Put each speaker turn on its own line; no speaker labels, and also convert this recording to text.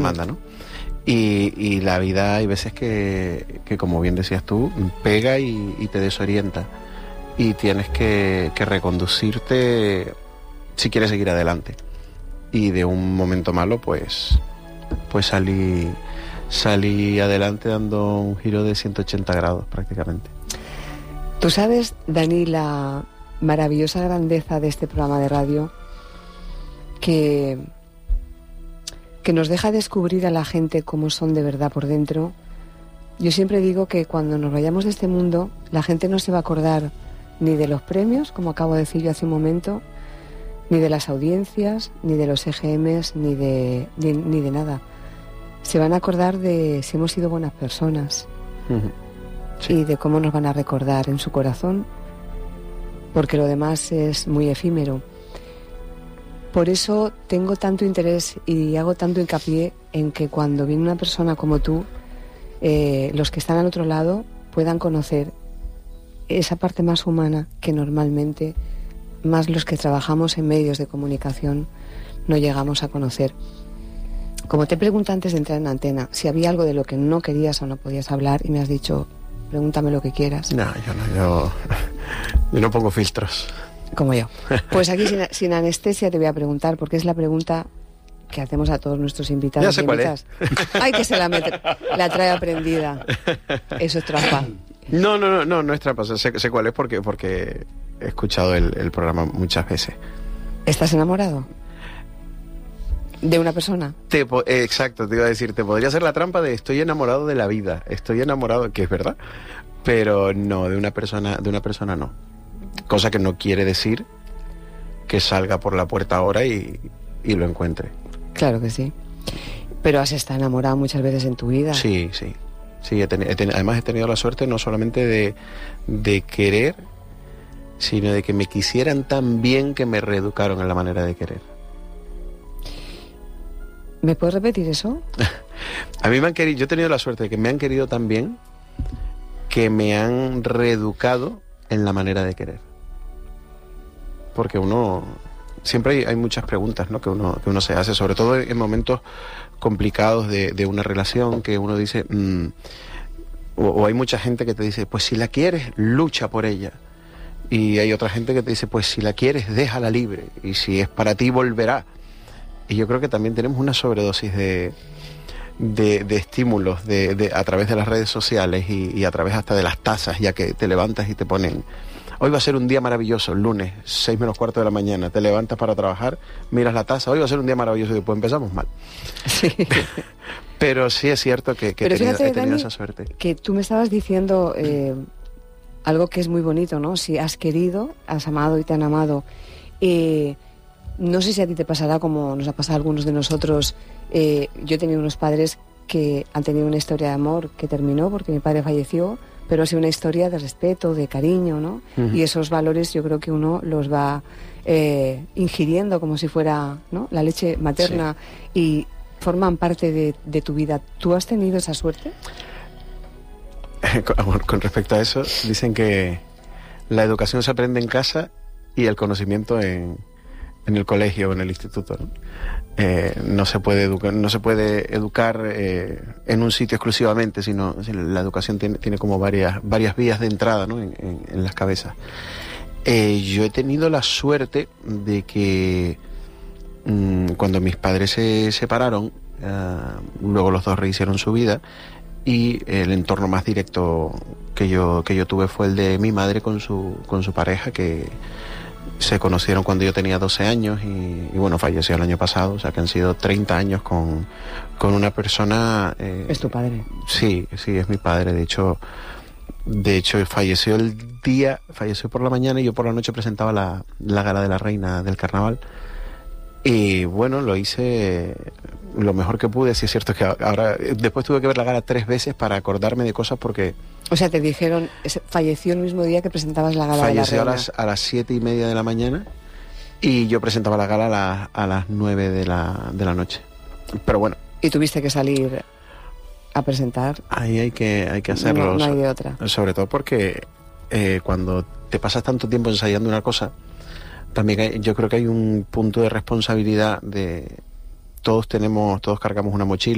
manda, ¿no? Y la vida hay veces que como bien decías tú, pega y te desorienta. Y tienes que reconducirte si quieres seguir adelante. Y de un momento malo, pues salí adelante dando un giro de 180 grados prácticamente.
Tú sabes, Dani, la maravillosa grandeza de este programa de radio que nos deja descubrir a la gente cómo son de verdad por dentro. Yo siempre digo que cuando nos vayamos de este mundo, la gente no se va a acordar ni de los premios, como acabo de decir yo hace un momento, ni de las audiencias, ni de los EGMs, ni de nada. Se van a acordar de si hemos sido buenas personas. Sí. Y de cómo nos van a recordar en su corazón, porque lo demás es muy efímero. Por eso tengo tanto interés y hago tanto hincapié en que cuando viene una persona como tú, los que están al otro lado puedan conocer esa parte más humana que normalmente más los que trabajamos en medios de comunicación no llegamos a conocer. Como te pregunté antes de entrar en antena, si había algo de lo que no querías o no podías hablar, y me has dicho, pregúntame lo que quieras.
No, yo no pongo filtros.
Como yo. Pues aquí sin anestesia te voy a preguntar, porque es la pregunta que hacemos a todos nuestros invitados.
Ya sé cuál es.
Ay, que se la trae aprendida. Eso es trampa.
No es trampa. Sé cuál es porque he escuchado el programa muchas veces.
¿Estás enamorado de una persona?
Exacto, te iba a decir, te podría hacer la trampa de estoy enamorado de la vida, estoy enamorado, que es verdad, pero no, de una persona no. Cosa que no quiere decir que salga por la puerta ahora y lo encuentre.
Claro que sí. Pero has estado enamorado muchas veces en tu vida.
Sí. Además he tenido la suerte no solamente de querer, sino de que me quisieran tan bien que me reeducaron en la manera de querer.
¿Me puedes repetir eso?
A mí yo he tenido la suerte de que me han querido tan bien que me han reeducado en la manera de querer. Porque siempre hay muchas preguntas, ¿no?, que uno se hace, sobre todo en momentos complicados de una relación, que uno dice, o hay mucha gente que te dice, pues si la quieres, lucha por ella. Y hay otra gente que te dice, pues si la quieres, déjala libre. Y si es para ti, volverá. Y yo creo que también tenemos una sobredosis de estímulos a través de las redes sociales y a través hasta de las tazas, ya que te levantas y te ponen, hoy va a ser un día maravilloso, el lunes, 6:45 de la mañana, te levantas para trabajar, miras la taza, hoy va a ser un día maravilloso, y después empezamos mal. Sí. Pero sí es cierto que he tenido Dani, esa suerte.
Que tú me estabas diciendo algo que es muy bonito, ¿no? Si has querido, has amado y te han amado. No sé si a ti te pasará como nos ha pasado a algunos de nosotros. Yo he tenido unos padres que han tenido una historia de amor que terminó porque mi padre falleció, pero ha sido una historia de respeto, de cariño, ¿no? Uh-huh. Y esos valores yo creo que uno los va ingiriendo como si fuera, ¿no?, la leche materna, sí, y forman parte de tu vida. ¿Tú has tenido esa suerte?
Con respecto a eso, dicen que la educación se aprende en casa y el conocimiento en el colegio o en el instituto, ¿no? No se puede educar en un sitio exclusivamente, sino la educación tiene como varias vías de entrada, ¿no?, en las cabezas. Yo he tenido la suerte de que cuando mis padres se separaron, luego los dos rehicieron su vida, y el entorno más directo que yo tuve fue el de mi madre con su pareja, que se conocieron cuando yo tenía 12 años y bueno, falleció el año pasado, o sea que han sido 30 años con una persona...
¿Es tu padre?
Sí, es mi padre. De hecho falleció por la mañana y yo por la noche presentaba la gala de la reina del carnaval. Y bueno, lo hice lo mejor que pude. Sí es cierto que ahora, después tuve que ver la gala 3 veces para acordarme de cosas porque... O
sea, te dijeron, falleció el mismo día que presentabas la gala de la reina.
Falleció a las 7:30 de la mañana y yo presentaba la gala a las 9 de la noche. Pero bueno.
¿Y tuviste que salir a presentar?
Ahí hay que hacerlo.
No hay de otra.
Sobre todo porque cuando te pasas tanto tiempo ensayando una cosa, también yo creo que hay un punto de responsabilidad de... Todos cargamos una mochila.